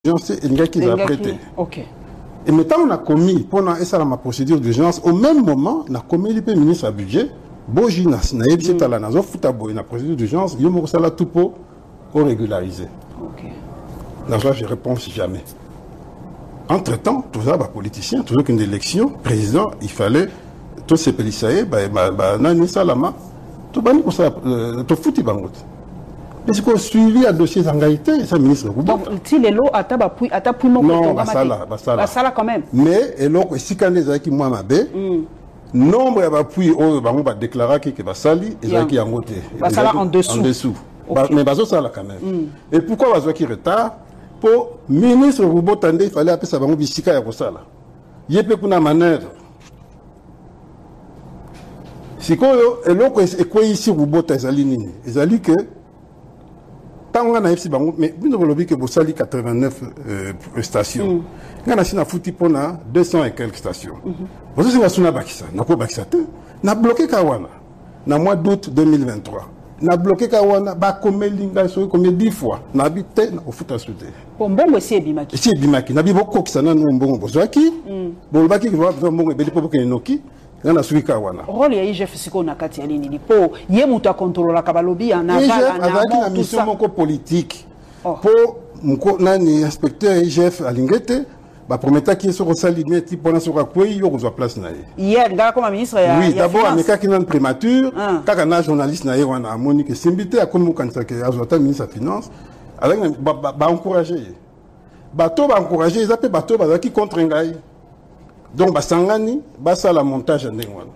qui va prêter. Ok. Et maintenant, on a commis, pendant ma procédure d'urgence, au même moment, on a commis le ministre à budget, Boji Nasnaïb, c'est à la Nazo, Foutabo, la procédure d'urgence, il y a tout pour régulariser. Ok. Dans ça, je réponds jamais. Entre-temps, tout ça, politicien, toujours qu'une élection, président, il fallait, tous ces pélissaïs, Nani Salama, tout bani pour ça, tout fouti bangot. Mais c'est qu'on suivi un dossier d'engagité, ça, ministre. Donc, si les lots à non, ça quand même. Mais, et là, si quand les qui moi m'abé, nombre d'appui, on va déclarer que va sali, et qui en côté. En dessous. En dessous. Mais bazo ça là quand même. Et pourquoi bazo qui retard? Pour ministre Roubo Tandé, il fallait appeler ça bango bisika ya kosala. Yépe kuna manœuvre. Si quoi, et là, et quoi ici Roubo Tazali nini? Ezali que tant on a ici bango, mais vous ne voulez que vous sali 89 stations. On a na fouti pona 200 et quelques stations. Vous savez que na bakisa, na ko bakisa te, na bloqué Kawana, na mois d'août 2023. Na bloqué Kawana, ba comme linga so comme 10 fois. Na habité na ofuta souté. Bongo c'est bimaki. C'est bimaki. Na bibo ko kisana no mbongo bozaki. Bon baki ki va mbongo beli po ke noki. Na suki Kawana. Rôle ya IGF siko na kati ya lini po ye mutu a contrôler la kabalobi na vala na mission moko politique. Pour mko nani inspecteur IGF alingete ba prometa qui sur salimé type pendant sur quoi il y a place na hier ngala comme ministre ya oui d'abord ameka qui nan prémature kaka na journaliste na wana Monique Simbité a comme kanisa que azota ministre de finance avec ba encourager bato ba encourager ils appellent bato ba qui contre ngai donc ba sangani ba ça la montage ndengwana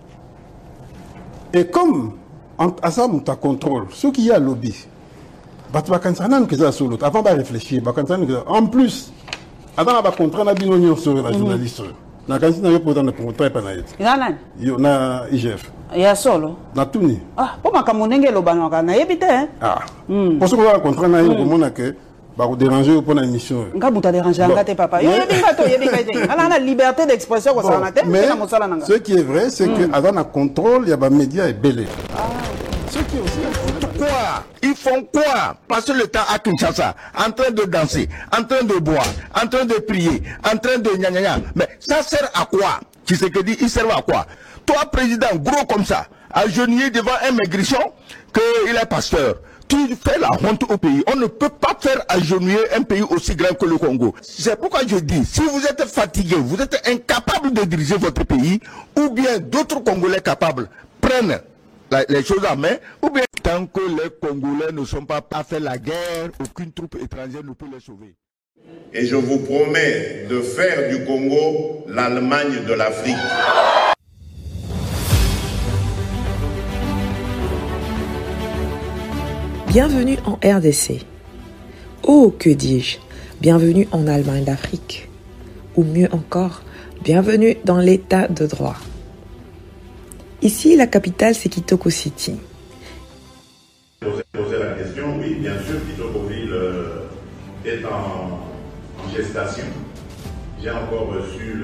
et comme à ça mon contrôle ce qui y a lobby bato ba kanisa nan que ça solo avant ba réfléchir ba kanisa en plus avant de contrat, on a sur la journaliste. Na kanisi na yopo dans pour très panaït. Nana. Yo na IGF. Ya solo. Na tuni. Ah, pour makamonenge lo banaka na yebite hein. Ah. Pour ce qu'on a contrat na yo komona que ba ko déranger pour la émission. Nga buta déranger ngate papa. Yebika ala na liberté d'expression ko ça na te na mosala nanga. Ce qui est vrai c'est que avant na contrôle, il y a ba médias et belé. Ce qui est aussi quoi? Ils font quoi? Passer le temps à Kinshasa, en train de danser, en train de boire, en train de prier, en train de gna gna gna. Mais ça sert à quoi? Tu sais que dit, il sert à quoi? Toi, président, gros comme ça, agenouillé devant un maigrichon, qu'il est pasteur. Tu fais la honte au pays. On ne peut pas faire agenouiller un pays aussi grand que le Congo. C'est pourquoi je dis, si vous êtes fatigué, vous êtes incapable de diriger votre pays, ou bien d'autres Congolais capables prennent les choses en main, ou bien tant que les Congolais ne sont pas à faire la guerre, aucune troupe étrangère ne peut les sauver. Et je vous promets de faire du Congo l'Allemagne de l'Afrique. Bienvenue en RDC. Oh, que dis-je? Bienvenue en Allemagne d'Afrique. Ou mieux encore, bienvenue dans l'état de droit. Ici, la capitale, c'est Kitoko City. Poser la question, oui, bien sûr, Kitokoville est en gestation. J'ai encore reçu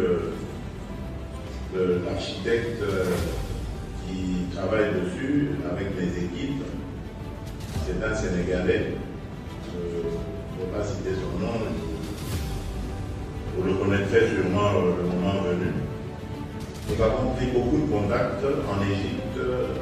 l'architecte qui travaille dessus avec mes équipes. C'est un Sénégalais. Je ne vais pas citer son nom. Vous le connaîtrez sûrement le moment venu. Nous avons pris beaucoup de contacts en Égypte,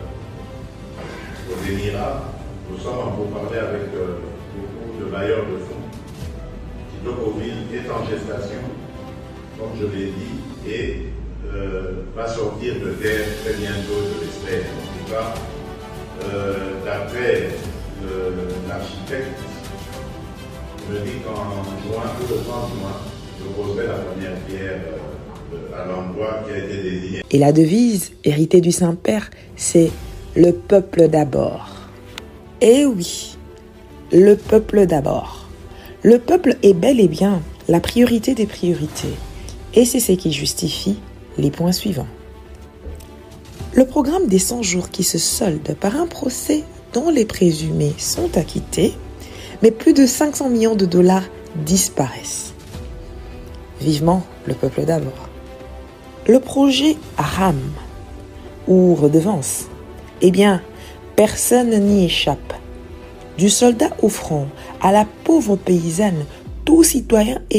aux Émirats. Nous sommes en pourparlers avec beaucoup de bailleurs de fonds. Kitokoville est en gestation, comme je l'ai dit, et va sortir de terre très bientôt, je l'espère. En tout cas, d'après l'architecte, il me dit qu'en juin, tout le 30 juin, je poserai la première pierre à l'endroit qui a été désigné. Et la devise, héritée du Saint-Père, c'est « Le peuple d'abord ». Eh oui, le peuple d'abord. Le peuple est bel et bien la priorité des priorités. Et c'est ce qui justifie les points suivants. Le programme des 100 jours qui se solde par un procès dont les présumés sont acquittés, mais plus de 500 millions de dollars disparaissent. Vivement le peuple d'abord. Le projet RAM, ou redevance, eh bien, personne n'y échappe. Du soldat au front à la pauvre paysanne, tout citoyen